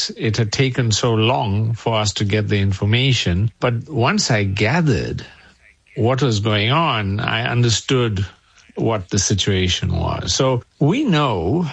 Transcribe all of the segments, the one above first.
that it had taken so long for us to get the information. But once I gathered what was going on, I understood what the situation was. So we know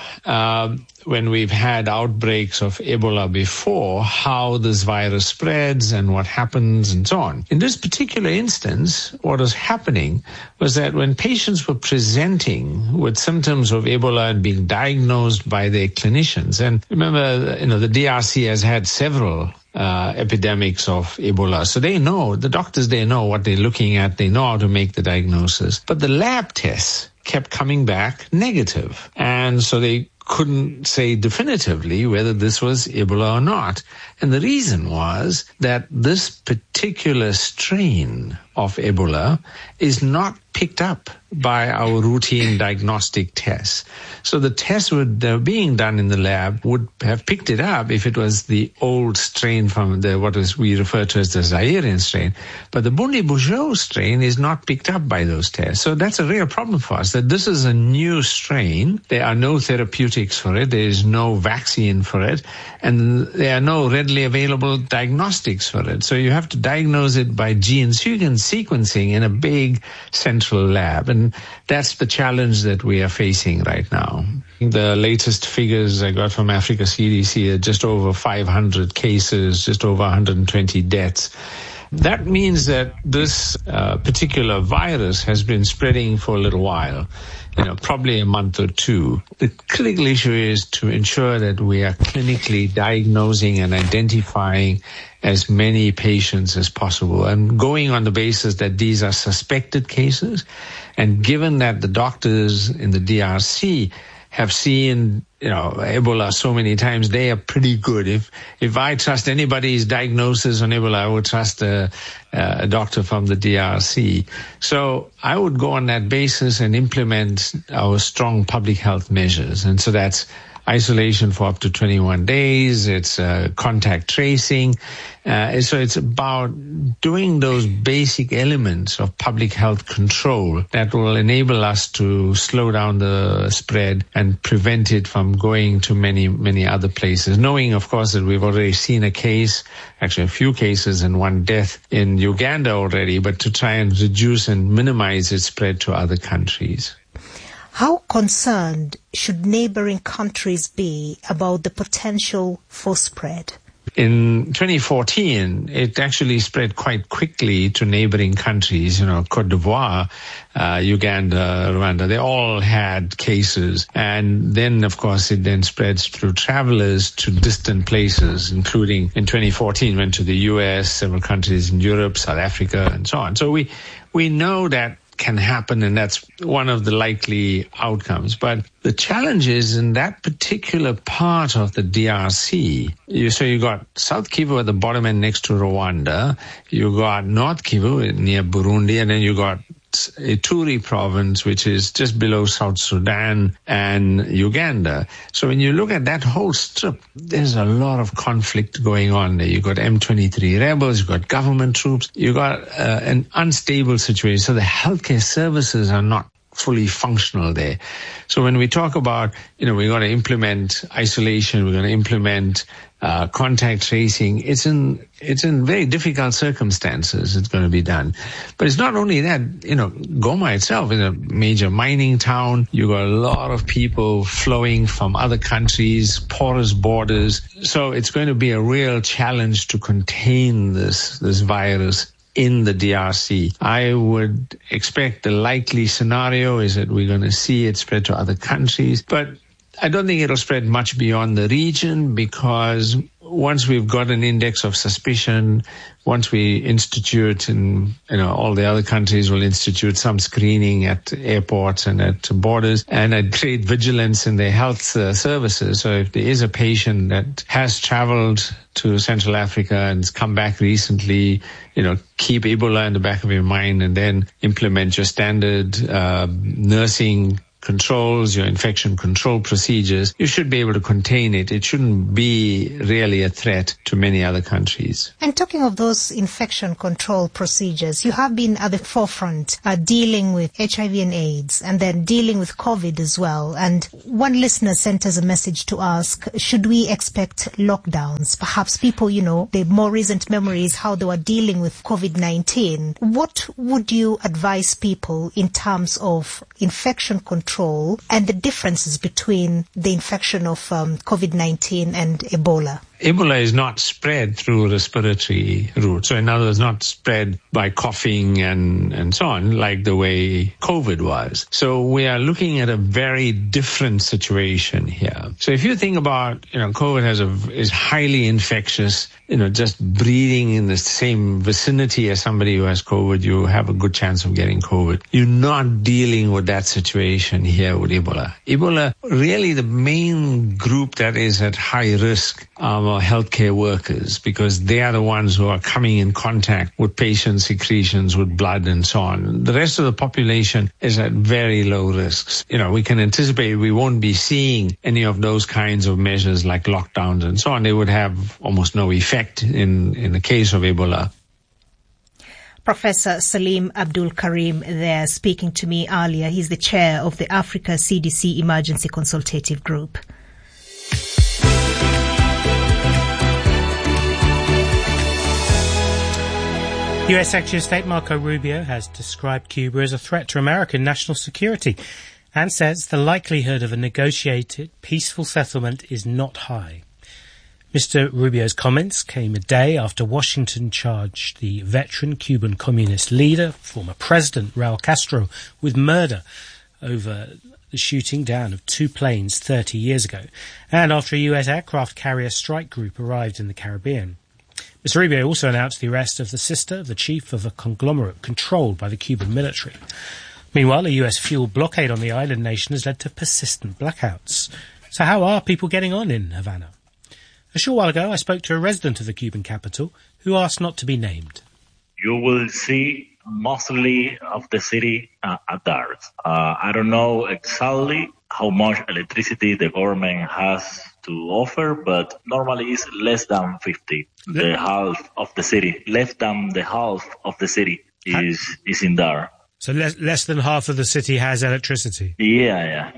when we've had outbreaks of Ebola before, how this virus spreads and what happens and so on. In this particular instance, what was happening was that when patients were presenting with symptoms of Ebola and being diagnosed by their clinicians, and remember, the DRC has had several epidemics of Ebola. So they know, the doctors, they know what they're looking at. They know how to make the diagnosis. But the lab tests kept coming back negative. And so they couldn't say definitively whether this was Ebola or not. And the reason was that this particular strain of Ebola is not picked up by our routine diagnostic tests. So the tests that were being done in the lab would have picked it up if it was the old strain from we refer to as the Zairian strain. But the Bundibugyo strain is not picked up by those tests. So that's a real problem for us, that this is a new strain. There are no therapeutics for it. There is no vaccine for it. And there are no readily available diagnostics for it. So you have to diagnose it by gene sequencing in a big central lab. And that's the challenge that we are facing right now. The latest figures I got from Africa CDC are just over 500 cases, just over 120 deaths. That means that this particular virus has been spreading for a little while, probably a month or two. The critical issue is to ensure that we are clinically diagnosing and identifying as many patients as possible, and going on the basis that these are suspected cases. And given that the doctors in the DRC have seen, Ebola so many times, they are pretty good. If I trust anybody's diagnosis on Ebola, I would trust a doctor from the DRC. So I would go on that basis and implement our strong public health measures. And so that's isolation for up to 21 days. It's contact tracing. So it's about doing those basic elements of public health control that will enable us to slow down the spread and prevent it from going to many, many other places. Knowing, of course, that we've already seen a few cases and one death in Uganda already, but to try and reduce and minimize its spread to other countries. How concerned should neighboring countries be about the potential for spread? In 2014, it actually spread quite quickly to neighboring countries, Cote d'Ivoire, Uganda, Rwanda. They all had cases. And then, of course, it then spreads through travelers to distant places, including in 2014 went to the US, several countries in Europe, South Africa, and so on. So we know that can happen, and that's one of the likely outcomes. But the challenge is in that particular part of the DRC, you got South Kivu at the bottom end next to Rwanda, you got North Kivu near Burundi, and then you got Ituri province, which is just below South Sudan and Uganda. So when you look at that whole strip, there's a lot of conflict going on there. You got M23 rebels, you got government troops, you got an unstable situation. So the healthcare services are not fully functional there. So when we talk about, we're going to implement isolation, we're going to implement contact tracing, it's in very difficult circumstances it's going to be done. But it's not only that, Goma itself is a major mining town. You got a lot of people flowing from other countries, porous borders. So it's going to be a real challenge to contain this virus in the DRC. I would expect the likely scenario is that we're going to see it spread to other countries, but I don't think it'll spread much beyond the region, because once we've got an index of suspicion, once we institute, and all the other countries will institute some screening at airports and at borders, and I'd create vigilance in their health services. So if there is a patient that has traveled to Central Africa and has come back recently, keep Ebola in the back of your mind, and then implement your standard nursing controls, your infection control procedures, you should be able to contain it. It shouldn't be really a threat to many other countries. And talking of those infection control procedures, you have been at the forefront dealing with HIV and AIDS and then dealing with COVID as well. And one listener sent us a message to ask, should we expect lockdowns? Perhaps people, the more recent memories, how they were dealing with COVID-19. What would you advise people in terms of infection control and the differences between the infection of COVID-19 and Ebola? Ebola is not spread through respiratory route. So in other words, not spread by coughing and so on, like the way COVID was. So we are looking at a very different situation here. So if you think about, COVID is highly infectious, just breathing in the same vicinity as somebody who has COVID, you have a good chance of getting COVID. You're not dealing with that situation here with Ebola. Ebola, really the main group that is at high risk are healthcare workers, because they are the ones who are coming in contact with patient secretions, with blood and so on. The rest of the population is at very low risks. We can anticipate we won't be seeing any of those kinds of measures like lockdowns and so on. They would have almost no effect in the case of Ebola. Professor Salim Abdul Karim there speaking to me earlier. He's the chair of the Africa CDC Emergency Consultative Group. U.S. Secretary of State Marco Rubio has described Cuba as a threat to American national security and says the likelihood of a negotiated, peaceful settlement is not high. Mr. Rubio's comments came a day after Washington charged the veteran Cuban communist leader, former President Raul Castro, with murder over the shooting down of 2 planes 30 years ago, and after a U.S. aircraft carrier strike group arrived in the Caribbean. Mr. Rubio also announced the arrest of the sister of the chief of a conglomerate controlled by the Cuban military. Meanwhile, a U.S. fuel blockade on the island nation has led to persistent blackouts. So how are people getting on in Havana? A short while ago, I spoke to a resident of the Cuban capital who asked not to be named. You will see mostly of the city at dark. I don't know exactly how much electricity the government has to offer, but normally it's less than 50. The half of the city, less than the half of the city is in dark. So less than half of the city has electricity? Yeah.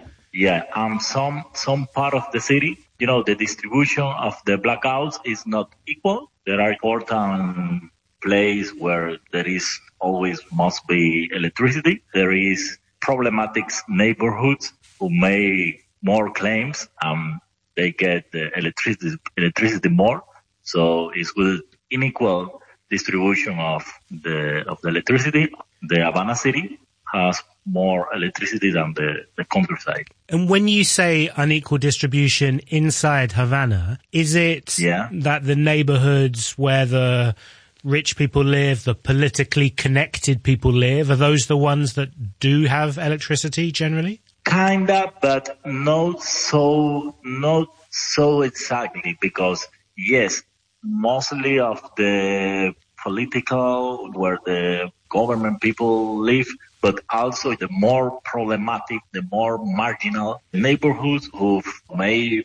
Some part of the city, the distribution of the blackouts is not equal. There are important places where there is always must be electricity. There is problematic neighborhoods who make more claims. They get the electricity more. So it's with unequal distribution of the electricity. The Havana city has more electricity than the countryside. And when you say unequal distribution inside Havana, is it that the neighborhoods where the rich people live, the politically connected people live, are those the ones that do have electricity generally? Kinda, but not so exactly, because yes, mostly of the political where the government people live, but also the more problematic, the more marginal neighborhoods who may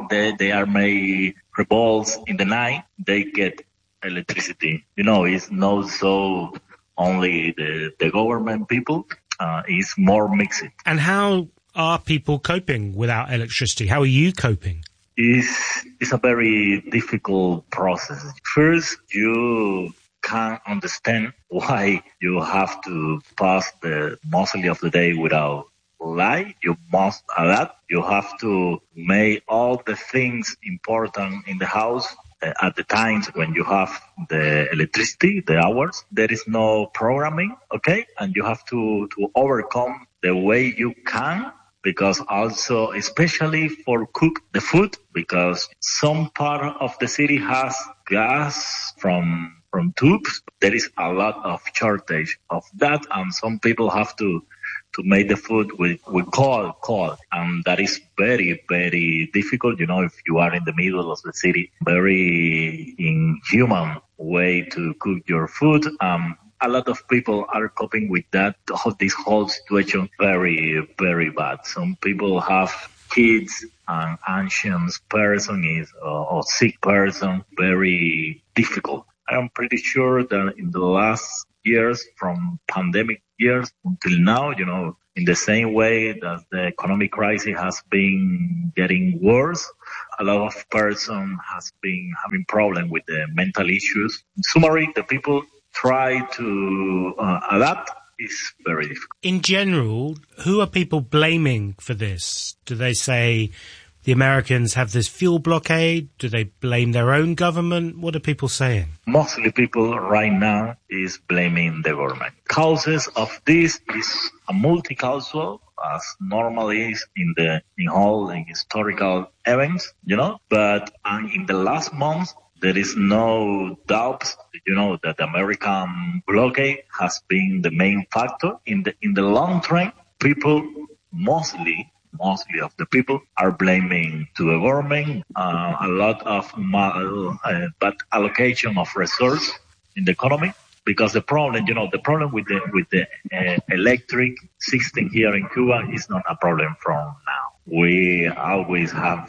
revolts in the night, they get electricity. It's not so only the government people, it's more mixed. And how are people coping without electricity? How are you coping? It's a very difficult process. First, you can't understand why you have to pass the mostly of the day without light. You must adapt. You have to make all the things important in the house at the times when you have the electricity, the hours. There is no programming, okay? And you have to overcome the way you can, because also, especially for cook the food, because some part of the city has gas from tubes. There is a lot of shortage of that, and some people have to make the food with coal, and that is very, very difficult. If you are in the middle of the city, very inhuman way to cook your food. a lot of people are coping with that, this whole situation very, very bad. Some people have kids, an ancient person or sick person, very difficult. I'm pretty sure that in the last years, from pandemic years until now, in the same way that the economic crisis has been getting worse, a lot of person has been having problem with the mental issues. In summary, the people try to adapt. Is very difficult. In general, who are people blaming for this? Do they say the Americans have this fuel blockade? Do they blame their own government? What are people saying? Mostly people right now is blaming the government. Causes of this is a multi-causal, as normally is in all historical events, but in the last month, there is no doubt, that the American blockade has been the main factor. In the long term, people, mostly of the people, are blaming to the government a lot of bad allocation of resources in the economy. Because the problem with the electric system here in Cuba is not a problem from now. We always have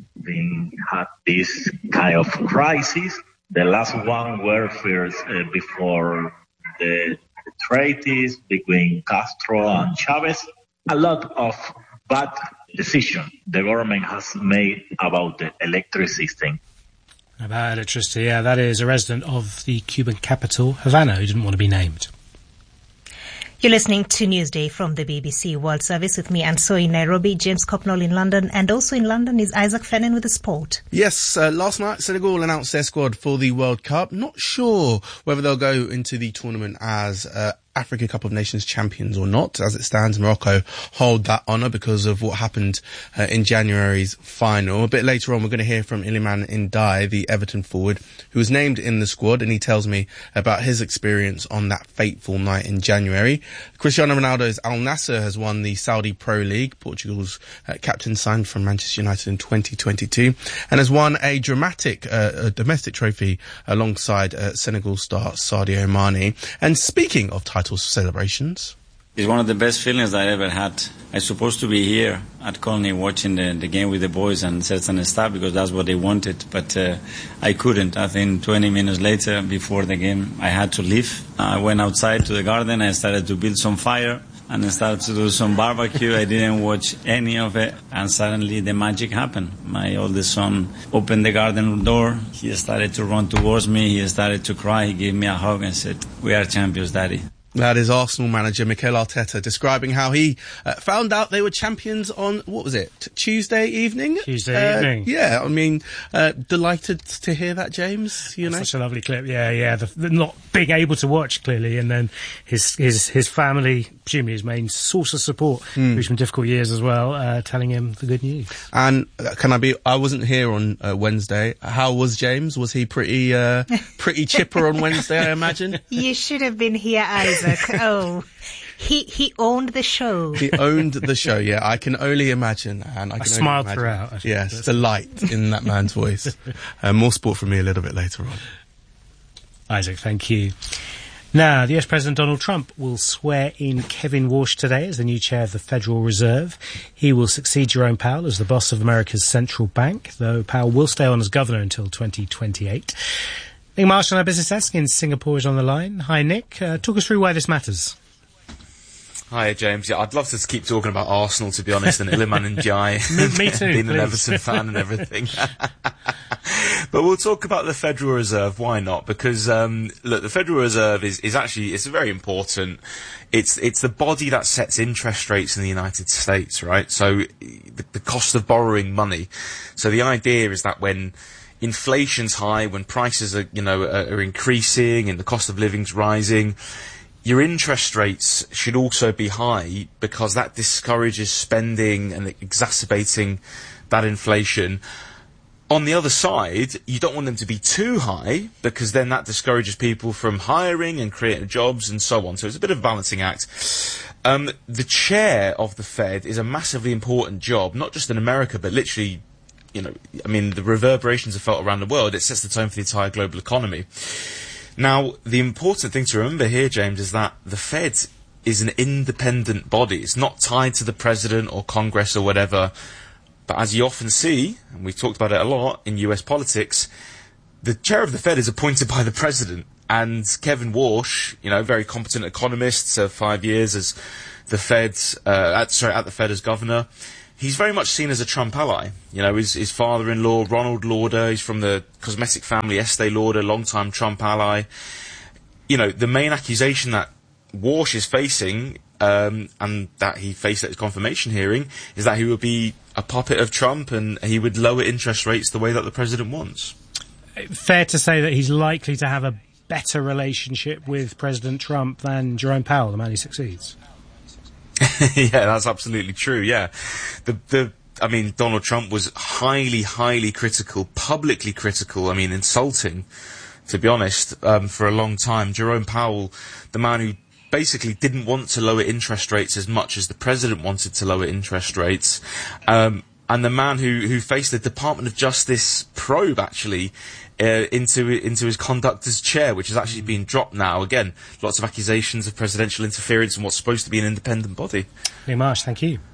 had this kind of crisis. The last one were first before the treaties between Castro and Chavez. A lot of bad decisions the government has made about the electric system. About electricity, yeah, that is a resident of the Cuban capital, Havana, who didn't want to be named. You're listening to Newsday from the BBC World Service with me, Anso in Nairobi, James Copnall in London, and also in London is Isaac Fennan with the sport. Yes, last night Senegal announced their squad for the World Cup. Not sure whether they'll go into the tournament as African Cup of Nations champions or not. As it stands, Morocco hold that honour because of what happened in January's final. A bit later on, we're going to hear from Iliman Ndiaye, the Everton forward, who was named in the squad, and he tells me about his experience on that fateful night in January. Cristiano Ronaldo's Al Nassr has won the Saudi Pro League. Portugal's captain signed from Manchester United in 2022 and has won a dramatic domestic trophy alongside Senegal star Sadio Mane. And speaking of title celebrations, it's one of the best feelings I ever had. I'm supposed to be here at Colney watching the game with the boys and certain staff because that's what they wanted, but I couldn't. I think 20 minutes later, before the game, I had to leave. I went outside to the garden, I started to build some fire and I started to do some barbecue. I didn't watch any of it, and suddenly the magic happened. My oldest son opened the garden door, he started to run towards me, he started to cry, he gave me a hug and said, "We are champions, Daddy." That is Arsenal manager Mikel Arteta describing how he found out they were champions on, what was it, Tuesday evening? Tuesday evening. Yeah, I mean, delighted to hear that, James. You know, such a lovely clip. Yeah. The not being able to watch clearly, and then his family, presumably his main source of support through some difficult years as well, telling him the good news. And I wasn't here on Wednesday. How was James? Was he pretty chipper on Wednesday, I imagine? You should have been here, Isaac. Oh, he owned the show. He owned the show, yeah. I can only imagine. And I smiled throughout. Yes, the light in that man's voice. More sport from me a little bit later on. Isaac, thank you. Now, the US President Donald Trump will swear in Kevin Warsh today as the new chair of the Federal Reserve. He will succeed Jerome Powell as the boss of America's central bank, though Powell will stay on as governor until 2028. Nick Marshall, our business desk in Singapore, is on the line. Hi, Nick. Talk us through why this matters. Hi, James. Yeah, I'd love to keep talking about Arsenal, to be honest, and Iliman Ndiaye. Me too, being an Everton fan and everything. But we'll talk about the Federal Reserve. Why not? Because, look, the Federal Reserve is actually, it's very important. It's the body that sets interest rates in the United States, right? So the cost of borrowing money. So the idea is that when inflation's high, when prices are increasing and the cost of living's rising, your interest rates should also be high because that discourages spending and exacerbating that inflation. On the other side, you don't want them to be too high because then that discourages people from hiring and creating jobs and so on. So it's a bit of a balancing act. The chair of the Fed is a massively important job, not just in America, but literally, the reverberations are felt around the world. It sets the tone for the entire global economy. Now, the important thing to remember here, James, is that the Fed is an independent body. It's not tied to the president or Congress or whatever. But as you often see, and we've talked about it a lot in US politics, the chair of the Fed is appointed by the president. And Kevin Warsh, very competent economist, served 5 years as the Fed's, at the Fed as governor. He's very much seen as a Trump ally. His father-in-law, Ronald Lauder, he's from the cosmetic family Estee Lauder, longtime Trump ally. The main accusation that Warsh is facing, and that he faced at his confirmation hearing, is that he would be a puppet of Trump and he would lower interest rates the way that the president wants. Fair to say that he's likely to have a better relationship with President Trump than Jerome Powell, the man who succeeds. Yeah, that's absolutely true. Yeah, Donald Trump was highly, highly critical, publicly critical. Insulting, to be honest, for a long time. Jerome Powell, the man who basically didn't want to lower interest rates as much as the president wanted to lower interest rates, and the man who faced the Department of Justice probe actually into his conduct as chair, which has actually been dropped now. Again, lots of accusations of presidential interference in what's supposed to be an independent body. Lee Marsh, thank you.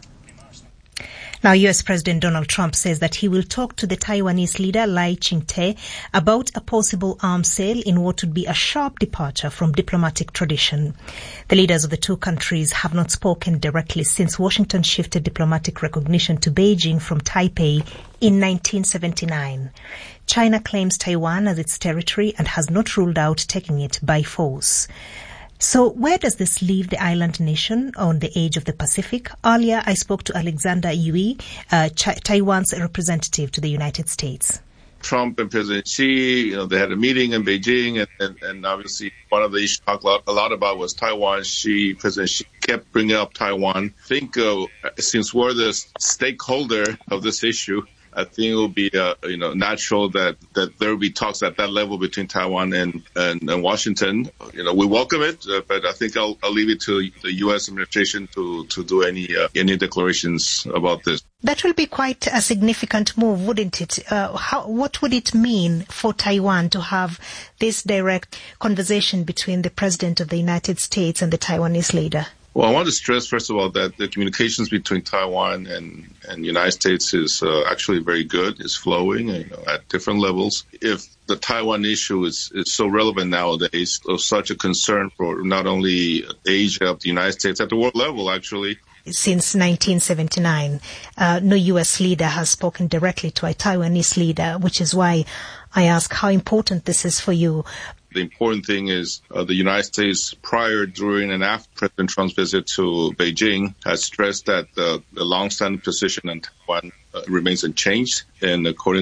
Now, US President Donald Trump says that he will talk to the Taiwanese leader Lai Ching-te about a possible arms sale in what would be a sharp departure from diplomatic tradition. The leaders of the two countries have not spoken directly since Washington shifted diplomatic recognition to Beijing from Taipei in 1979. China claims Taiwan as its territory and has not ruled out taking it by force. So where does this leave the island nation on the edge of the Pacific? Earlier, I spoke to Alexander Yui, Taiwan's representative to the United States. Trump and President Xi, they had a meeting in Beijing, and obviously one of the issues talked a lot about was Taiwan. President Xi kept bringing up Taiwan. I think since we're the stakeholder of this issue, I think it will be natural that there will be talks at that level between Taiwan and Washington. We welcome it, but I think I'll leave it to the U.S. administration to do any declarations about this. That will be quite a significant move, wouldn't it? What would it mean for Taiwan to have this direct conversation between the President of the United States and the Taiwanese leader? Well, I want to stress, first of all, that the communications between Taiwan and the United States is actually very good. It's flowing at different levels. If the Taiwan issue is so relevant nowadays, of such a concern for not only Asia, but the United States, at the world level, actually. Since 1979, no U.S. leader has spoken directly to a Taiwanese leader, which is why I ask how important this is for you. The important thing is the United States, prior, during, and after President Trump's visit to Beijing, has stressed that the long-standing position on Taiwan remains unchanged. And according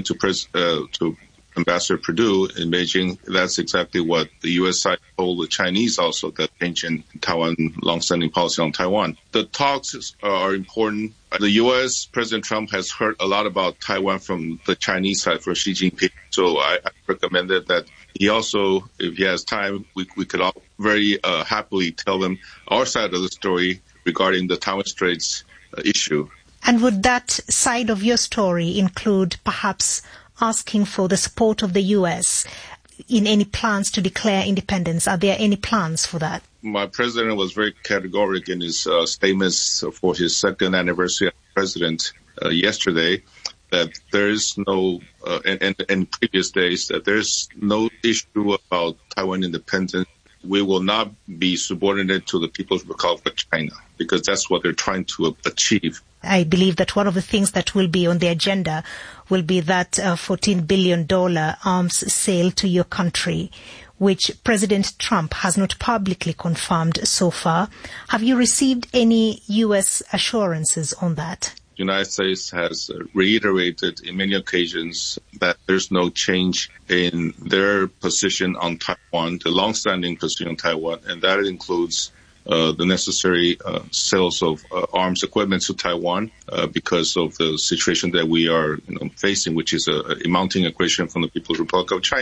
to Ambassador Perdue in Beijing, that's exactly what the U.S. side told the Chinese also, that change in Taiwan long-standing policy on Taiwan. The talks are important. The U.S. President Trump has heard a lot about Taiwan from the Chinese side for Xi Jinping. So I recommended that he also, if he has time, we could all very happily tell them our side of the story regarding the Taiwan Straits issue. And would that side of your story include perhaps asking for the support of the U.S. in any plans to declare independence? Are there any plans for that? My president was very categorical in his statements for his second anniversary as president yesterday, that there is no, and previous days, that there's no issue about Taiwan independence. We will not be subordinate to the People's Republic of China, because that's what they're trying to achieve. I believe that one of the things that will be on the agenda will be that $14 billion arms sale to your country, which President Trump has not publicly confirmed so far. Have you received any U.S. assurances on that? The United States has reiterated in many occasions that there's no change in their position on Taiwan, the long-standing position on Taiwan, and that includes the necessary sales of arms equipment to Taiwan because of the situation that we are facing, which is a mounting aggression from the People's Republic of China.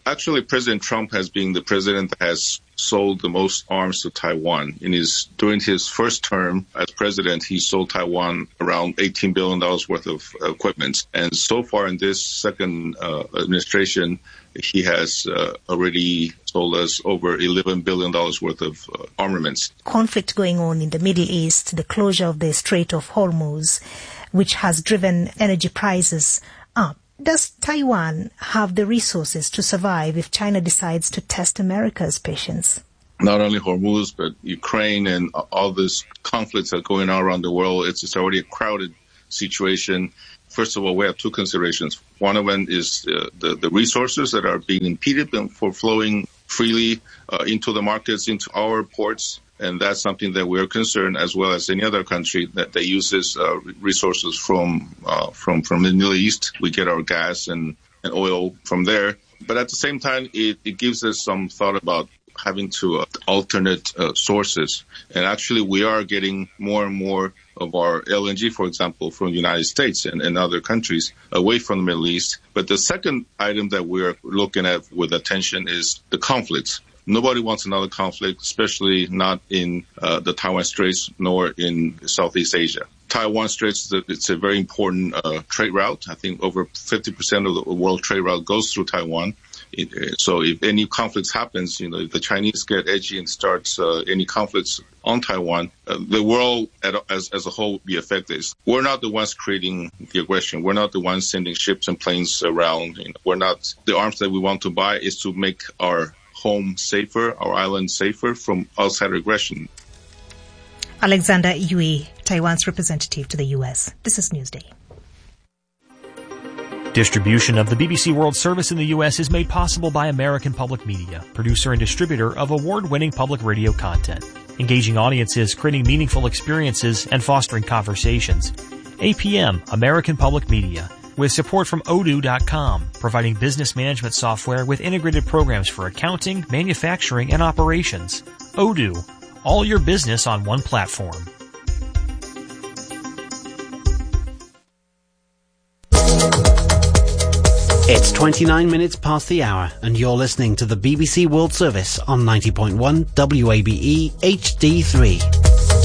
Actually, President Trump has been the president that has sold the most arms to Taiwan. During his first term as president, he sold Taiwan around $18 billion worth of equipment. And so far in this second administration, he has already sold us over $11 billion worth of armaments. Conflict going on in the Middle East, the closure of the Strait of Hormuz, which has driven energy prices up. Does Taiwan have the resources to survive if China decides to test America's patience? Not only Hormuz, but Ukraine and all these conflicts that are going on around the world, it's already a crowded situation. First of all, we have two considerations. One of them is the resources that are being impeded from flowing freely into the markets, into our ports. And that's something that we're concerned, as well as any other country that uses resources from the Middle East. We get our gas and oil from there. But at the same time, it gives us some thought about having to alternate sources. And actually, we are getting more and more of our LNG, for example, from the United States and other countries away from the Middle East. But the second item that we're looking at with attention is the conflicts. Nobody wants another conflict, especially not in the Taiwan Straits nor in Southeast Asia. Taiwan Straits, it's a very important trade route. I think over 50% of the world trade route goes through Taiwan. So if any conflicts happens, if the Chinese get edgy and starts any conflicts on Taiwan, the world as a whole will be affected. We're not the ones creating the aggression. We're not the ones sending ships and planes around. We're not. The arms that we want to buy is to make our home safer, our island safer from outside aggression. Alexander Yui, Taiwan's representative to the U.S. This is Newsday. Distribution of the BBC World Service in the U.S. is made possible by American Public Media, producer and distributor of award-winning public radio content, engaging audiences, creating meaningful experiences, and fostering conversations. APM, American Public Media, with support from Odoo.com, providing business management software with integrated programs for accounting, manufacturing, and operations. Odoo, all your business on one platform. It's 29 minutes past the hour, and you're listening to the BBC World Service on 90.1 WABE HD3.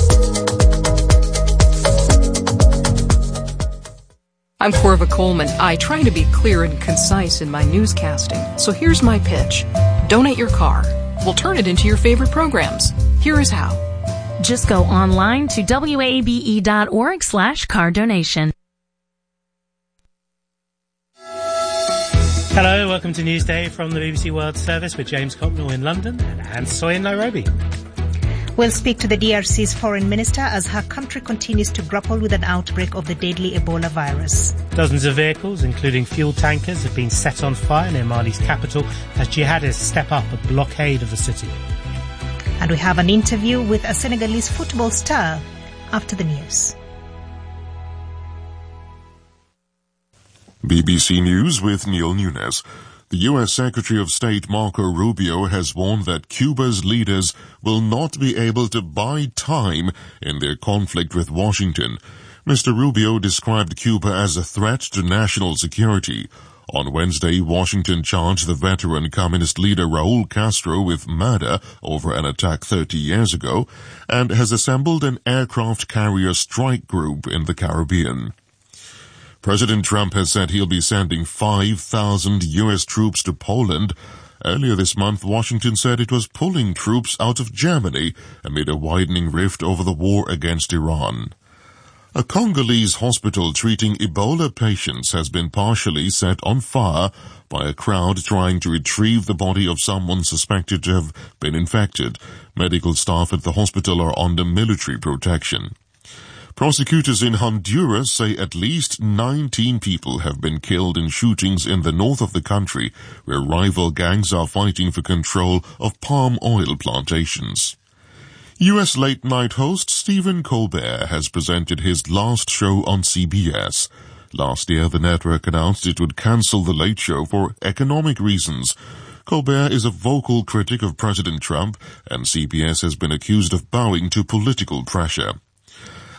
I'm Corva Coleman. I try to be clear and concise in my newscasting. So here's my pitch. Donate your car. We'll turn it into your favorite programs. Here is how. Just go online to wabe.org/car donation. Hello, welcome to Newsday from the BBC World Service with James Cocknell in London and Anne Soy in Nairobi. We'll speak to the DRC's foreign minister as her country continues to grapple with an outbreak of the deadly Ebola virus. Dozens of vehicles, including fuel tankers, have been set on fire near Mali's capital as jihadists step up a blockade of the city. And we have an interview with a Senegalese football star after the news. BBC News with Neil Nunes. The U.S. Secretary of State Marco Rubio has warned that Cuba's leaders will not be able to buy time in their conflict with Washington. Mr. Rubio described Cuba as a threat to national security. On Wednesday, Washington charged the veteran communist leader Raul Castro with murder over an attack 30 years ago and has assembled an aircraft carrier strike group in the Caribbean. President Trump has said he'll be sending 5,000 U.S. troops to Poland. Earlier this month, Washington said it was pulling troops out of Germany amid a widening rift over the war against Iran. A Congolese hospital treating Ebola patients has been partially set on fire by a crowd trying to retrieve the body of someone suspected to have been infected. Medical staff at the hospital are under military protection. Prosecutors in Honduras say at least 19 people have been killed in shootings in the north of the country, where rival gangs are fighting for control of palm oil plantations. U.S. late-night host Stephen Colbert has presented his last show on CBS. Last year, the network announced it would cancel The Late Show for economic reasons. Colbert is a vocal critic of President Trump, and CBS has been accused of bowing to political pressure.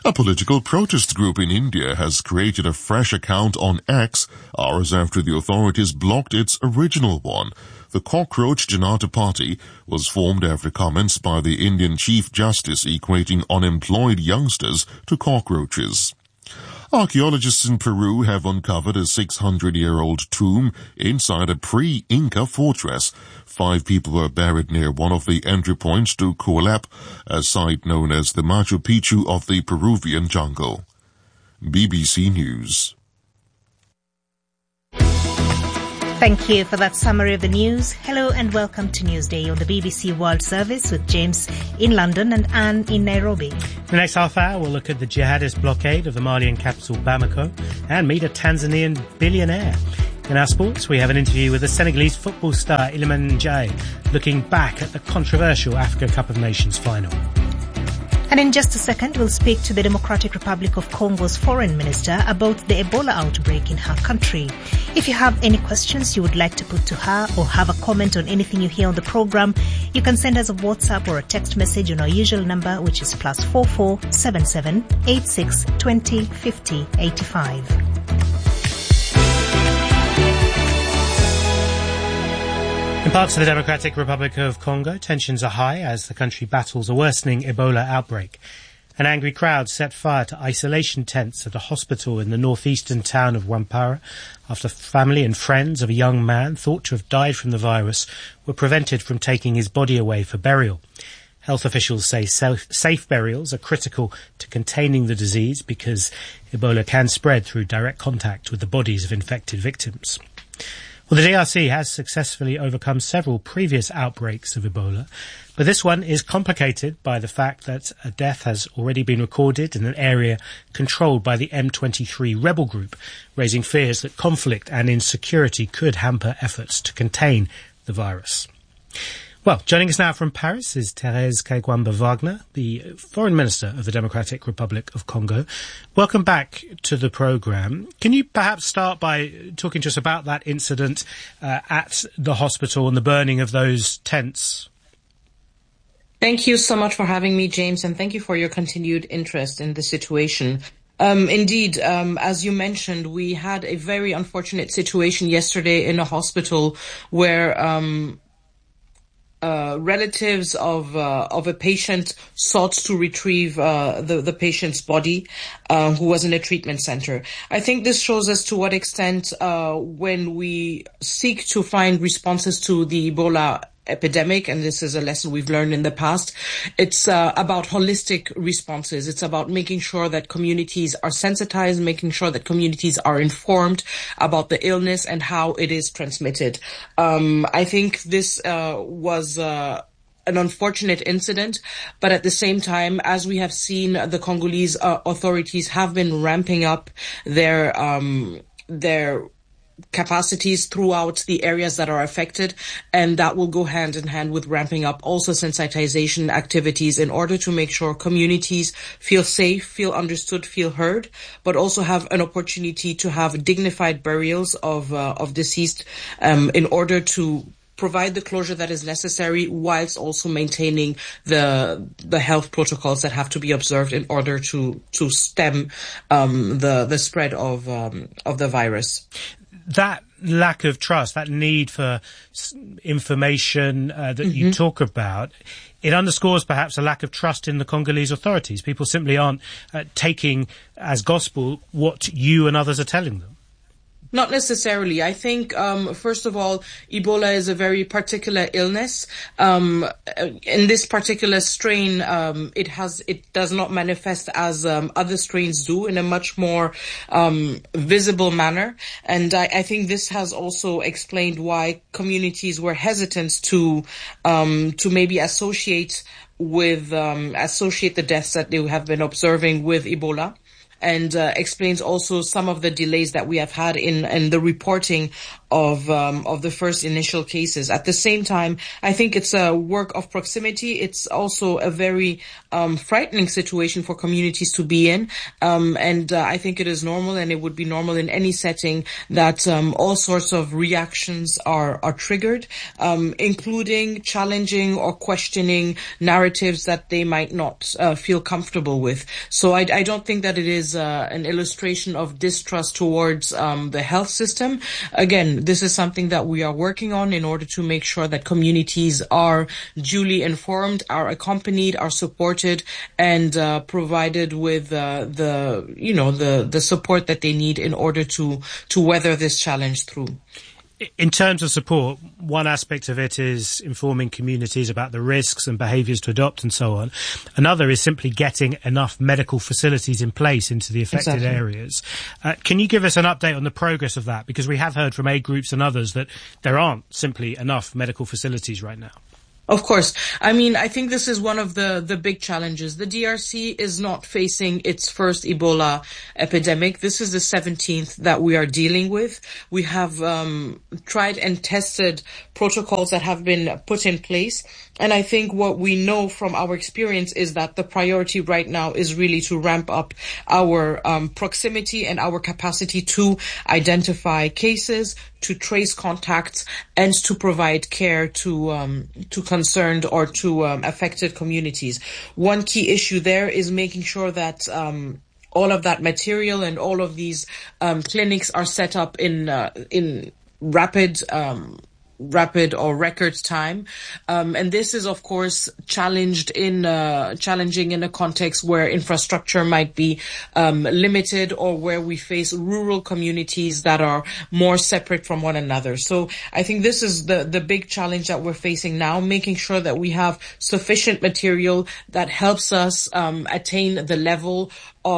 A political protest group in India has created a fresh account on X hours after the authorities blocked its original one. The Cockroach Janata Party was formed after comments by the Indian Chief Justice equating unemployed youngsters to cockroaches. Archaeologists in Peru have uncovered a 600-year-old tomb inside a pre-Inca fortress. 5 people were buried near one of the entry points to Coalep, a site known as the Machu Picchu of the Peruvian jungle. BBC News. Thank you for that summary of the news. Hello and welcome to Newsday on the BBC World Service with James in London and Anne in Nairobi. The next half hour we'll look at the jihadist blockade of the Malian capital Bamako and meet a Tanzanian billionaire. In our sports, we have an interview with the Senegalese football star Iliman Ndiaye, looking back at the controversial Africa Cup of Nations final. And in just a second, we'll speak to the Democratic Republic of Congo's foreign minister about the Ebola outbreak in her country. If you have any questions you would like to put to her or have a comment on anything you hear on the program, you can send us a WhatsApp or a text message on our usual number, which is +44 77 86 20 50 85. In parts of the Democratic Republic of Congo, tensions are high as the country battles a worsening Ebola outbreak. An angry crowd set fire to isolation tents at a hospital in the northeastern town of Wampara after family and friends of a young man thought to have died from the virus were prevented from taking his body away for burial. Health officials say safe burials are critical to containing the disease because Ebola can spread through direct contact with the bodies of infected victims. Well, the DRC has successfully overcome several previous outbreaks of Ebola, but this one is complicated by the fact that a death has already been recorded in an area controlled by the M23 rebel group, raising fears that conflict and insecurity could hamper efforts to contain the virus. Well, joining us now from Paris is Thérèse Kayigwamba-Wagner, the Foreign Minister of the Democratic Republic of Congo. Welcome back to the programme. Can you perhaps start by talking to us about that incident at the hospital and the burning of those tents? Thank you so much for having me, James, and thank you for your continued interest in the situation. Indeed, as you mentioned, we had a very unfortunate situation yesterday in a hospital where relatives of a patient sought to retrieve the patient's body, who was in a treatment center. I think this shows us to what extent when we seek to find responses to the Ebola epidemic, and this is a lesson we've learned in the past, it's about holistic responses. It's about making sure that communities are sensitized, making sure that communities are informed about the illness and how it is transmitted. I think this was an unfortunate incident, but at the same time, as we have seen, the Congolese authorities have been ramping up their capacities throughout the areas that are affected, and that will go hand in hand with ramping up also sensitization activities in order to make sure communities feel safe, feel understood, feel heard, but also have an opportunity to have dignified burials of deceased in order to provide the closure that is necessary whilst also maintaining the health protocols that have to be observed in order to stem the spread of the virus. That lack of trust, that need for information that you talk about, it underscores perhaps a lack of trust in the Congolese authorities. People simply aren't taking as gospel what you and others are telling them. Not necessarily. I think, first of all, Ebola is a very particular illness. In this particular strain, it does not manifest as other strains do in a much more visible manner. And I think this has also explained why communities were hesitant to maybe associate the deaths that they have been observing with Ebola. And explains also some of the delays that we have had in the reporting of the first initial cases. At the same time, I think it's a work of proximity. It's also a very frightening situation for communities to be in, and I think it is normal, and it would be normal in any setting that all sorts of reactions are triggered, including challenging or questioning narratives that they might not feel comfortable with. So I don't think that it is an illustration of distrust towards the health system. Again, this is something that we are working on in order to make sure that communities are duly informed, are accompanied, are supported, and provided with the support that they need in order to weather this challenge through. In terms of support, one aspect of it is informing communities about the risks and behaviours to adopt and so on. Another is simply getting enough medical facilities in place into the affected areas. Can you give us an update on the progress of that? Because we have heard from aid groups and others that there aren't simply enough medical facilities right now. Of course. I mean, I think this is one of the big challenges. The DRC is not facing its first Ebola epidemic. This is the 17th that we are dealing with. We have tried and tested protocols that have been put in place. And I think what we know from our experience is that the priority right now is really to ramp up our proximity and our capacity to identify cases, to trace contacts, and to provide care to concerned or to affected communities. One key issue there is making sure that all of that material and all of these clinics are set up in rapid or record time, and this is of course challenging in a context where infrastructure might be limited, or where we face rural communities that are more separate from one another. So I think this is the big challenge that we're facing now, making sure that we have sufficient material that helps us attain the level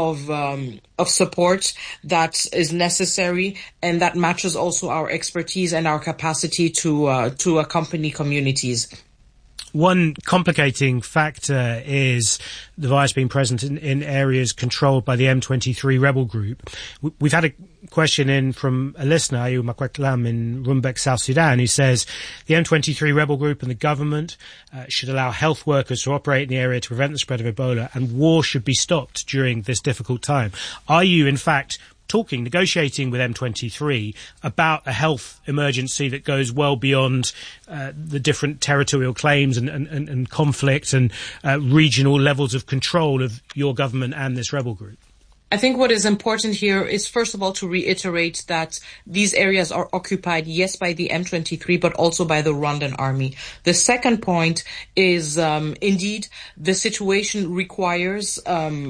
of support that is necessary, and that matches also our expertise and our capacity to accompany communities. One complicating factor is the virus being present in areas controlled by the M23 rebel group. We've had a question in from a listener, Ayu Makweklam in Rumbek, South Sudan, who says the M23 rebel group and the government should allow health workers to operate in the area to prevent the spread of Ebola, and war should be stopped during this difficult time. Are you, in fact, negotiating with M23 about a health emergency that goes well beyond the different territorial claims and conflict and regional levels of control of your government and this rebel group? I think what is important here is, first of all, to reiterate that these areas are occupied, yes, by the M23, but also by the Rwandan army. The second point is, indeed, the situation requires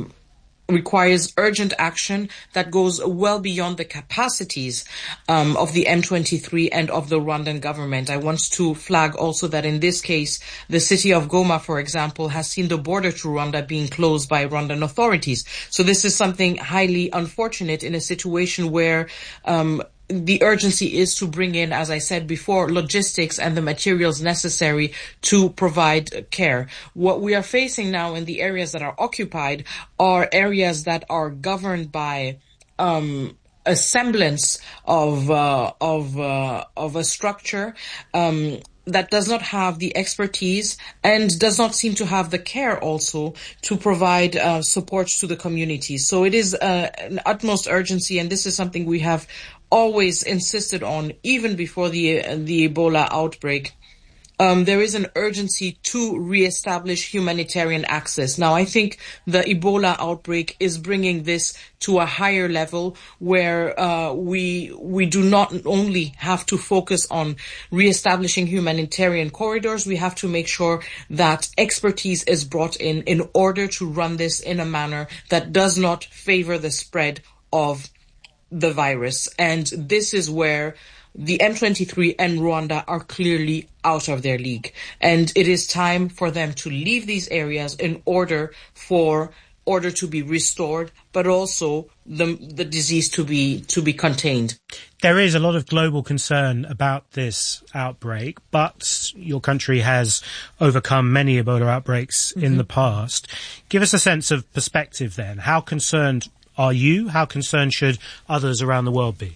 urgent action that goes well beyond the capacities of the M23 and of the Rwandan government. I want to flag also that in this case, the city of Goma, for example, has seen the border to Rwanda being closed by Rwandan authorities. So this is something highly unfortunate in a situation where the urgency is to bring in, as I said before, logistics and the materials necessary to provide care. What we are facing now in the areas that are occupied are areas that are governed by a semblance of a structure that does not have the expertise and does not seem to have the care also to provide support to the community. So it is an utmost urgency, and this is something we have always insisted on, even before the Ebola outbreak. There is an urgency to reestablish humanitarian access. Now, I think the Ebola outbreak is bringing this to a higher level where we do not only have to focus on reestablishing humanitarian corridors, we have to make sure that expertise is brought in order to run this in a manner that does not favor the spread of the virus. And this is where the M23 and Rwanda are clearly out of their league. And it is time for them to leave these areas in order to be restored, but also the disease to be contained. There is a lot of global concern about this outbreak, but your country has overcome many Ebola outbreaks in the past. Give us a sense of perspective then. How concerned are you? How concerned should others around the world be?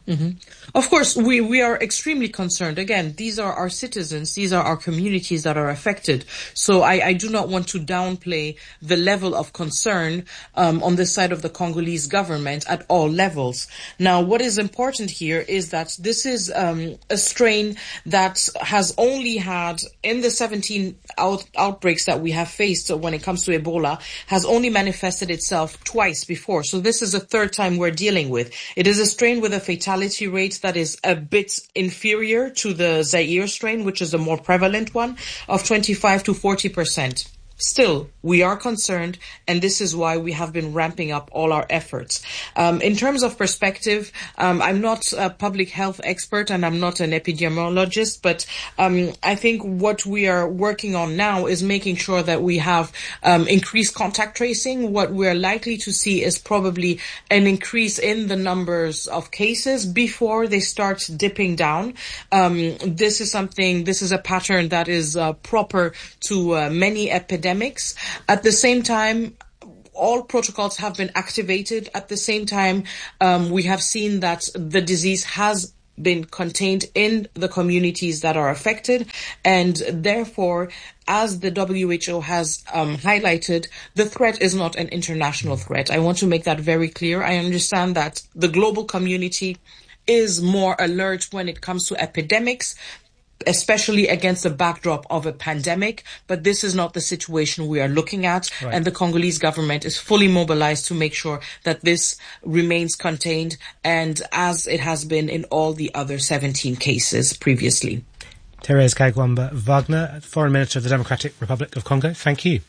Mm-hmm. Of course, we are extremely concerned. Again, these are our citizens, these are our communities that are affected. So I do not want to downplay the level of concern on the side of the Congolese government at all levels. Now, what is important here is that this is a strain that has only had, in the 17 outbreaks that we have faced when it comes to Ebola, has only manifested itself twice before. So this is the third time we're dealing with. It is a strain with a fatality rate that is a bit inferior to the Zaire strain, which is the more prevalent one, of 25 to 40%. Still, we are concerned, and this is why we have been ramping up all our efforts. In terms of perspective, I'm not a public health expert and I'm not an epidemiologist, but I think what we are working on now is making sure that we have increased contact tracing. What we're likely to see is probably an increase in the numbers of cases before they start dipping down. This is a pattern that is proper to many epidemics. At the same time, all protocols have been activated. At the same time, we have seen that the disease has been contained in the communities that are affected, and therefore, as the WHO has highlighted, the threat is not an international threat. I want to make that very clear. I understand that the global community is more alert when it comes to epidemics, especially against the backdrop of a pandemic, but this is not the situation we are looking at, right. And the Congolese government is fully mobilized to make sure that this remains contained, and as it has been in all the other 17 cases previously. Therese Kayigwamba Wagner, Foreign Minister of the Democratic Republic of Congo, thank you.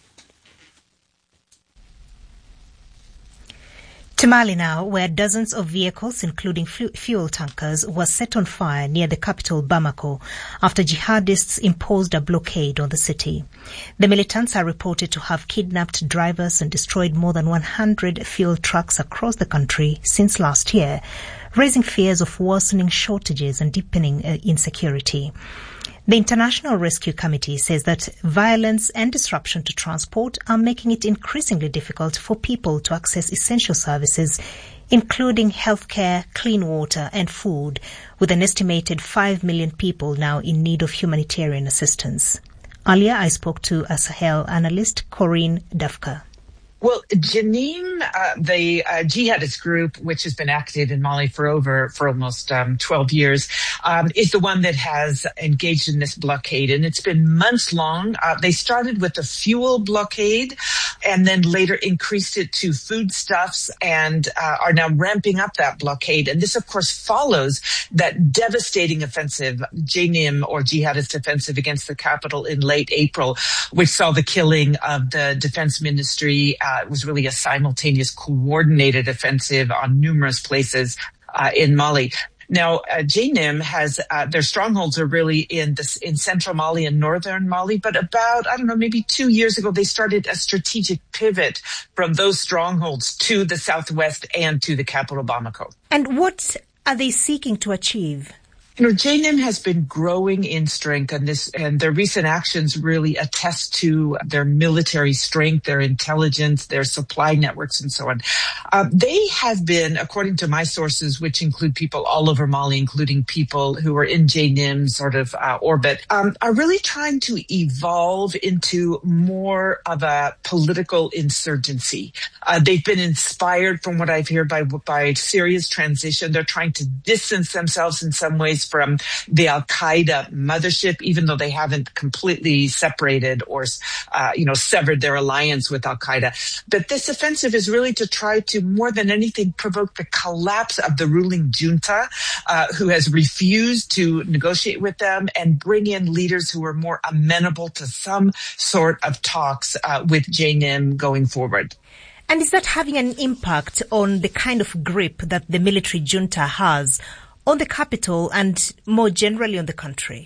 To Mali now, where dozens of vehicles, including fuel tankers, were set on fire near the capital Bamako after jihadists imposed a blockade on the city. The militants are reported to have kidnapped drivers and destroyed more than 100 fuel trucks across the country since last year, raising fears of worsening shortages and deepening insecurity. The International Rescue Committee says that violence and disruption to transport are making it increasingly difficult for people to access essential services, including healthcare, clean water and food, with an estimated 5 million people now in need of humanitarian assistance. Earlier, I spoke to a Sahel analyst, Corinne Dafka. Well, Jenim, the jihadist group, which has been active in Mali for almost 12 years, is the one that has engaged in this blockade. And it's been months long. They started with a fuel blockade and then later increased it to foodstuffs and are now ramping up that blockade. And this, of course, follows that devastating offensive, Jenim or jihadist offensive against the capital in late April, which saw the killing of the defense ministry. It was really a simultaneous coordinated offensive on numerous places in Mali. Now, Jenim has their strongholds are really in central Mali and northern Mali, but about, maybe 2 years ago, they started a strategic pivot from those strongholds to the southwest and to the capital Bamako. And what are they seeking to achieve? Jenim has been growing in strength, and their recent actions really attest to their military strength, their intelligence, their supply networks, and so on. They have been, according to my sources, which include people all over Mali, including people who are in Jenim's sort of orbit, are really trying to evolve into more of a political insurgency. They've been inspired, from what I've heard, by Syria's transition. They're trying to distance themselves in some ways from the Al-Qaeda mothership, even though they haven't completely separated or, severed their alliance with Al-Qaeda. But this offensive is really to try to, more than anything, provoke the collapse of the ruling junta, who has refused to negotiate with them, and bring in leaders who are more amenable to some sort of talks with Jenim going forward. And is that having an impact on the kind of grip that the military junta has on the capital and more generally on the country?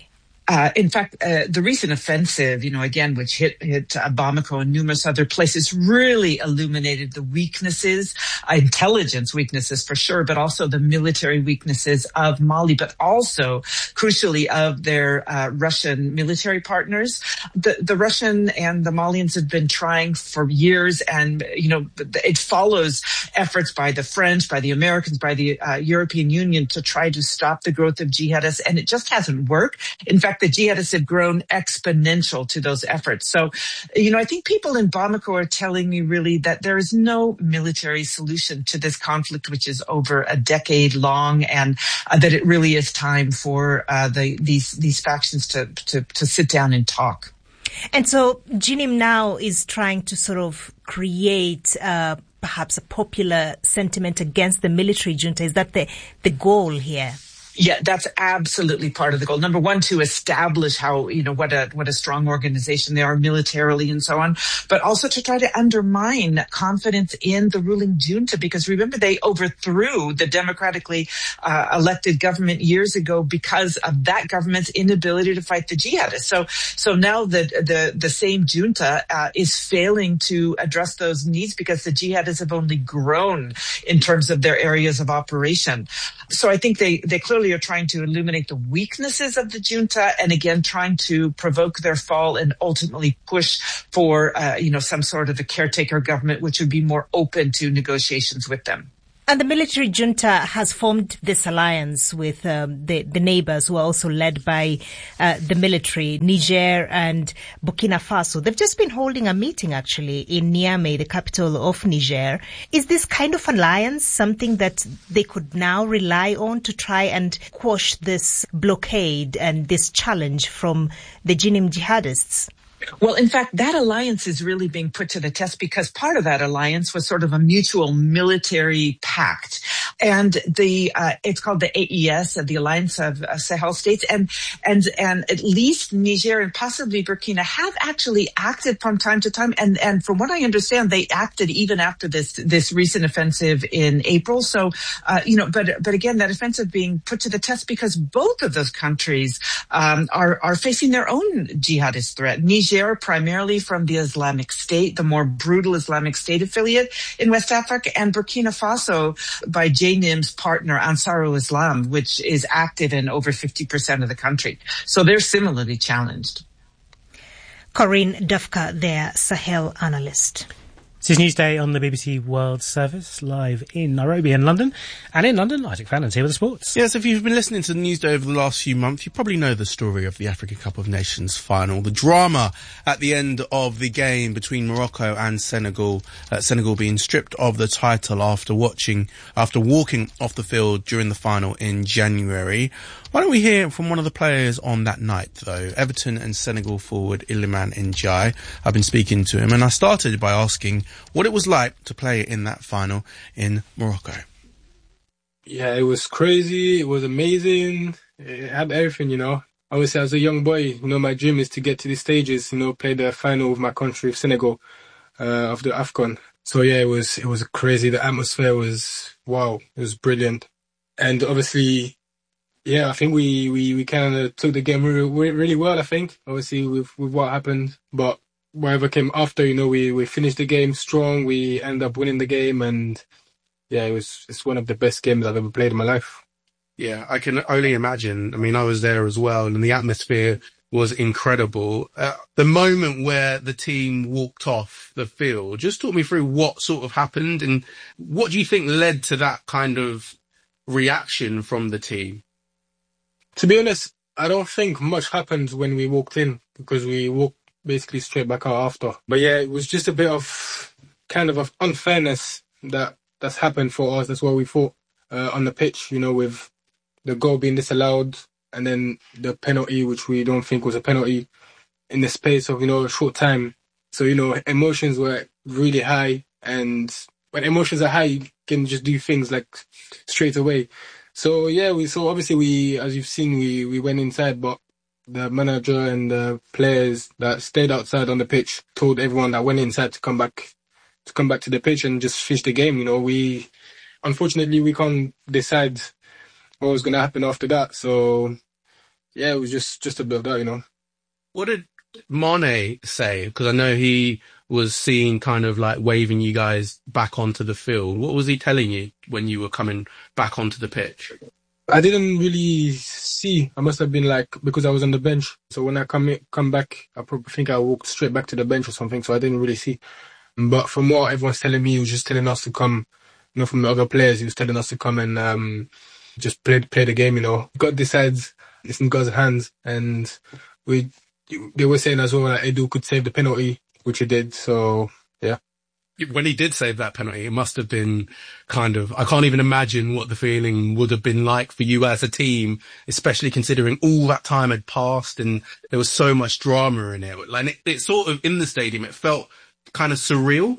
In fact, the recent offensive, again, which hit Bamako and numerous other places, really illuminated the weaknesses, intelligence weaknesses for sure, but also the military weaknesses of Mali, but also, crucially, of their Russian military partners. The Russian and the Malians have been trying for years, and, it follows efforts by the French, by the Americans, by the European Union to try to stop the growth of jihadists, and it just hasn't worked. In fact, the jihadists have grown exponential to those efforts. So, I think people in Bamako are telling me really that there is no military solution to this conflict, which is over a decade long, and that it really is time for these factions to sit down and talk. And so JINIM now is trying to sort of create perhaps a popular sentiment against the military junta. Is that the goal here? Yeah, that's absolutely part of the goal. Number one, to establish how, what a strong organization they are militarily and so on, but also to try to undermine confidence in the ruling junta, because remember, they overthrew the democratically elected government years ago because of that government's inability to fight the jihadists. So now the same junta is failing to address those needs because the jihadists have only grown in terms of their areas of operation. So I think they clearly are trying to illuminate the weaknesses of the junta, and again trying to provoke their fall and ultimately push for some sort of a caretaker government which would be more open to negotiations with them. And the military junta has formed this alliance with the neighbors who are also led by the military, Niger and Burkina Faso. They've just been holding a meeting actually in Niamey, the capital of Niger. Is this kind of alliance something that they could now rely on to try and quash this blockade and this challenge from the JINIM jihadists? Well, in fact, that alliance is really being put to the test because part of that alliance was sort of a mutual military pact. And it's called the AES, the Alliance of Sahel States. And at least Niger and possibly Burkina have actually acted from time to time. And from what I understand, they acted even after this recent offensive in April. So, but again, that offensive being put to the test because both of those countries, are facing their own jihadist threat. Niger primarily from the Islamic State, the more brutal Islamic State affiliate in West Africa, and Burkina Faso by JNIM's partner Ansarul Islam, which is active in over 50% of the country. So they're similarly challenged. Corinne Dufka, their Sahel analyst. This is Newsday on the BBC World Service, live in Nairobi and London. And in London, Isaac Fallon's here with the sports. Yes, if you've been listening to the Newsday over the last few months, you probably know the story of the Africa Cup of Nations final. The drama at the end of the game between Morocco and Senegal. Senegal being stripped of the title after walking off the field during the final in January. Why don't we hear from one of the players on that night, though? Everton and Senegal forward Iliman Ndiaye. I've been speaking to him, and I started by asking what it was like to play in that final in Morocco. Yeah, it was crazy. It was amazing. It had everything, Obviously, as a young boy, my dream is to get to these stages, play the final with my country, Senegal, of the AFCON. So yeah, it was crazy. The atmosphere was, wow, it was brilliant. And obviously, yeah, I think we kind of took the game really well, I think, obviously with what happened. But whatever came after, we finished the game strong. We ended up winning the game, and yeah, it's one of the best games I've ever played in my life. Yeah, I can only imagine. I mean, I was there as well, and the atmosphere was incredible. The moment where the team walked off the field, just talk me through what sort of happened, and what do you think led to that kind of reaction from the team? To be honest, I don't think much happened when we walked in, because we walked basically straight back out after. But yeah, it was just a bit of kind of unfairness that's happened for us. That's what we thought on the pitch, with the goal being disallowed and then the penalty, which we don't think was a penalty, in the space of, a short time. So, emotions were really high, and when emotions are high, you can just do things like straight away. So yeah, obviously as you've seen, we went inside, but the manager and the players that stayed outside on the pitch told everyone that went inside to come back to the pitch and just finish the game. Unfortunately, we can't decide what was going to happen after that. So yeah, it was just a build-up, you know. What did Mane say? Because I know he was seen kind of like waving you guys back onto the field. What was he telling you when you were coming back onto the pitch? I didn't really see. I must have been like, because I was on the bench. So when I come back, I probably think I walked straight back to the bench or something. So I didn't really see. But from what everyone's telling me, he was just telling us to come, you know, from the other players, he was telling us to come and just play the game, you know. God decides, it's in God's hands. And they were saying as well that Edu could save the penalty, which he did. So, yeah. When he did save that penalty, it must have been kind of, I can't even imagine what the feeling would have been like for you as a team, especially considering all that time had passed and there was so much drama in it. Like it sort of, in the stadium, it felt kind of surreal.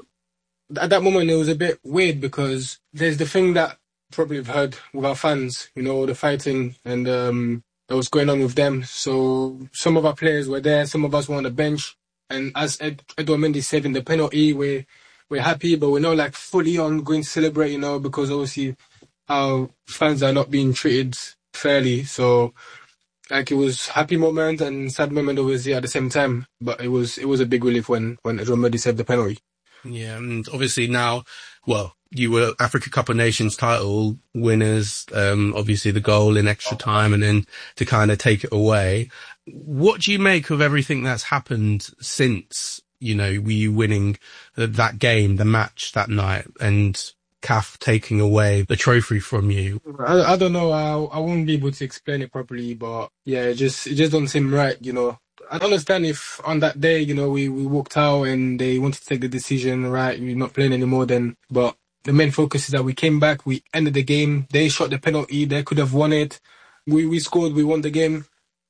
At that moment, it was a bit weird because there's the thing that probably we've heard with our fans, you know, the fighting and that was going on with them. So some of our players were there, some of us were on the bench. And as Edouard Mendy saving the penalty, we're happy, but we're not like fully on going to celebrate, you know, because obviously our fans are not being treated fairly. So like it was happy moment and sad moment obviously at the same time. But it was a big relief when Edouard Mendy saved the penalty. Yeah, and obviously now, well, you were Africa Cup of Nations title winners, obviously the goal in extra time and then to kind of take it away. What do you make of everything that's happened since, you know, were you winning that game, the match that night, and CAF taking away the trophy from you? I don't know. I won't be able to explain it properly, but yeah, it just doesn't seem right, you know. I don't understand if on that day, you know, we walked out and they wanted to take the decision, right, we're not playing anymore then, but the main focus is that we came back, we ended the game, they shot the penalty, they could have won it, we scored, we won the game,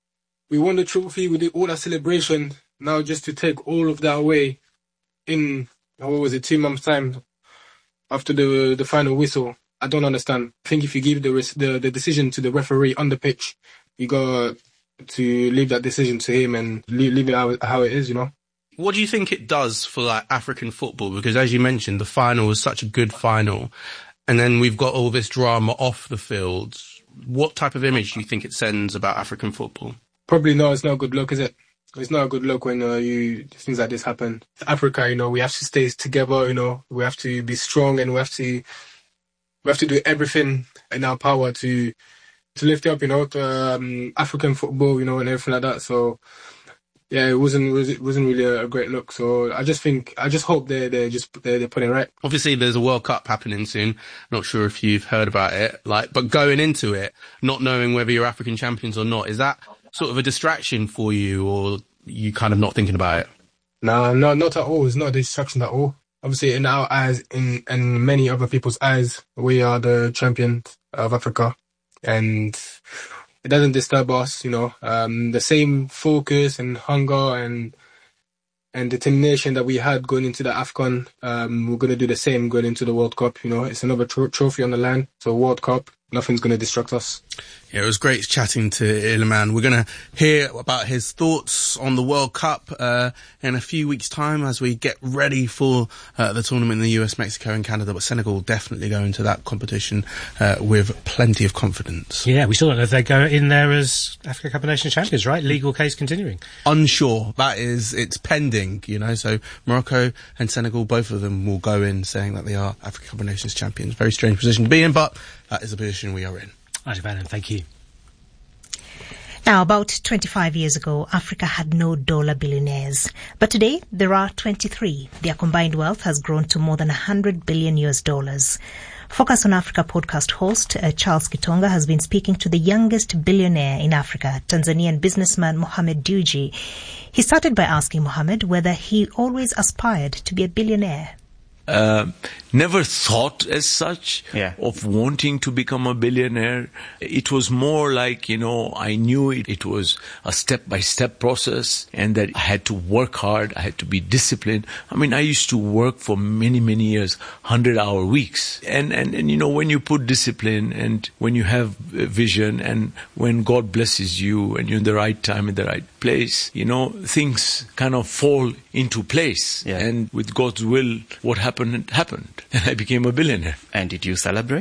we won the trophy, we did all that celebration. Now just to take all of that away in, 2 months' time after the final whistle, I don't understand. I think if you give the decision to the referee on the pitch, you got to leave that decision to him and leave it how it is, you know. What do you think it does for like African football? Because as you mentioned, the final was such a good final, and then we've got all this drama off the field. What type of image do you think it sends about African football? Probably no, it's not a good look, is it? It's not a good look when things like this happen. Africa, you know, we have to stay together, you know, we have to be strong and we have to do everything in our power to lift it up, you know, to African football, you know, and everything like that. So yeah, it wasn't really a great look. So I just hope they're putting it right. Obviously, there's a World Cup happening soon. Not sure if you've heard about it, but going into it, not knowing whether you're African champions or not, is that sort of a distraction for you, or you kind of not thinking about it? No, not at all. It's not a distraction at all. Obviously, in our eyes, in many other people's eyes, we are the champions of Africa, and it doesn't disturb us, you know. The same focus and hunger and determination that we had going into the AFCON, we're going to do the same going into the World Cup, you know. It's another trophy on the line, so World Cup, nothing's going to distract us. Yeah, it was great chatting to Iliman. We're going to hear about his thoughts on the World Cup in a few weeks' time as we get ready for the tournament in the US, Mexico and Canada. But Senegal will definitely go into that competition with plenty of confidence. Yeah, we still don't know if they go in there as Africa Cup of Nations champions, right? Legal case continuing. Unsure. It's pending, you know. So Morocco and Senegal, both of them will go in saying that they are Africa Cup of Nations champions. Very strange position to be in, but that is the position we are in. Isaac Van, thank you. Now, about 25 years ago, Africa had no dollar billionaires. But today, there are 23. Their combined wealth has grown to more than $100 billion. Focus on Africa podcast host Charles Kitonga has been speaking to the youngest billionaire in Africa, Tanzanian businessman Mohamed Dewji. He started by asking Mohamed whether he always aspired to be a billionaire. Never thought as such of wanting to become a billionaire. It was more like, you know, I knew it was a step-by-step process and that I had to work hard, I had to be disciplined. I mean, I used to work for many, many years, 100-hour weeks. And you know, when you put discipline and when you have vision and when God blesses you and you're in the right time, in the right place, you know, things kind of fall into place. Yeah. And with God's will, what happened. And I became a billionaire. And did you celebrate?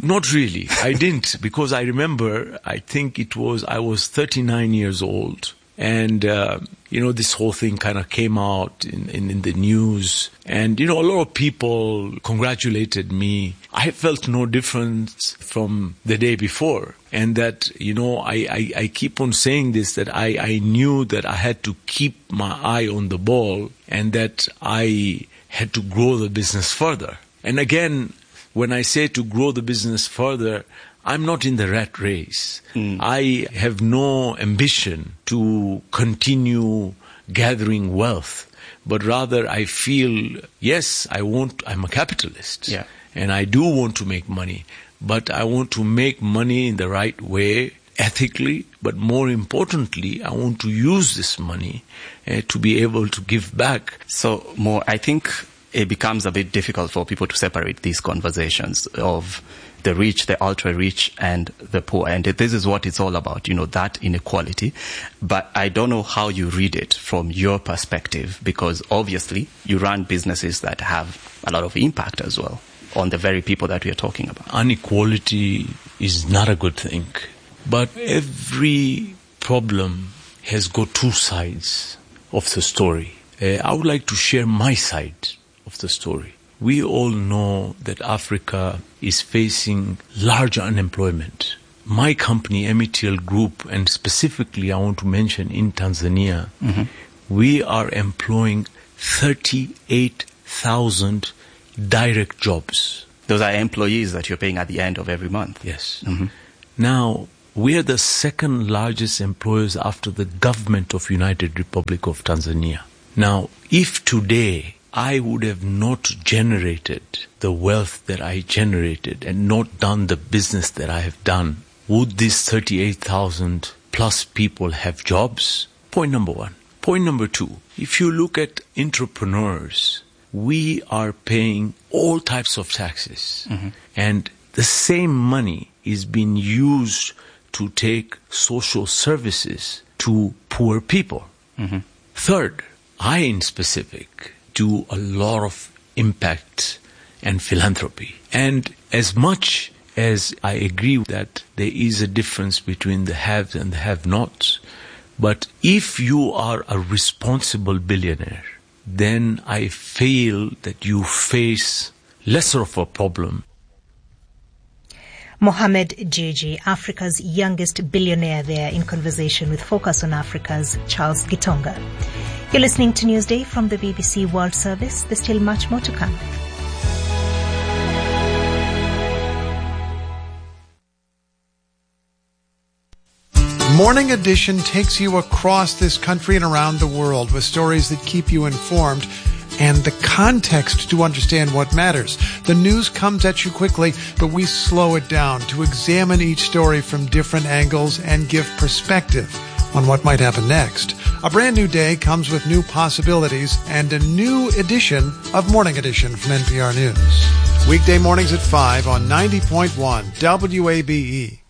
Not really. I didn't, because I remember, I was 39 years old. And, this whole thing kind of came out in the news. And, a lot of people congratulated me. I felt no difference from the day before. And that, I keep on saying this, that I knew that I had to keep my eye on the ball and that I had to grow the business further. And again, when I say to grow the business further, I'm not in the rat race. I have no ambition to continue gathering wealth, but rather I feel, yes, I'm a capitalist. Yeah. And I do want to make money, but I want to make money in the right way, ethically, but more importantly, I want to use this money to be able to give back. So, Mo, I think it becomes a bit difficult for people to separate these conversations of the rich, the ultra-rich, and the poor. And this is what it's all about, that inequality. But I don't know how you read it from your perspective, because obviously you run businesses that have a lot of impact as well on the very people that we are talking about. Inequality is not a good thing. But every problem has got two sides of the story. I would like to share my side of the story. We all know that Africa is facing large unemployment. My company, METL Group, and specifically I want to mention in Tanzania, we are employing 38,000 direct jobs. Those are employees that you're paying at the end of every month. Yes. Now, we are the second largest employers after the government of United Republic of Tanzania. Now, if today I would have not generated the wealth that I generated and not done the business that I have done, would these 38,000 plus people have jobs? Point number one. Point number two, if you look at entrepreneurs, we are paying all types of taxes. And the same money is being used to take social services to poor people. Third, I in specific do a lot of impact and philanthropy. And as much as I agree that there is a difference between the haves and the have-nots, but if you are a responsible billionaire, then I feel that you face lesser of a problem. Mohamed Djidji, Africa's youngest billionaire there, in conversation with Focus on Africa's Charles Gitonga. You're listening to Newsday from the BBC World Service. There's still much more to come. Morning Edition takes you across this country and around the world with stories that keep you informed and the context to understand what matters. The news comes at you quickly, but we slow it down to examine each story from different angles and give perspective on what might happen next. A brand new day comes with new possibilities and a new edition of Morning Edition from NPR News. Weekday mornings at 5 on 90.1 WABE.